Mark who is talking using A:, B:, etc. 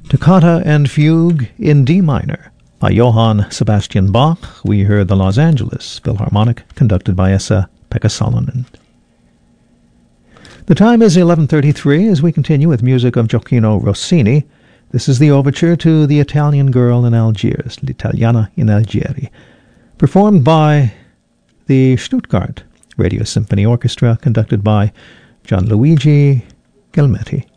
A: Toccata and Fugue in D minor by Johann Sebastian Bach. We heard the Los Angeles Philharmonic, conducted by Esa-Pekka Salonen. The time is 11:33 as we continue with music of Gioacchino Rossini. This is the overture to The Italian Girl in Algiers, L'Italiana in Algeri, performed by the Stuttgart Radio Symphony Orchestra, conducted by Gianluigi Gelmetti.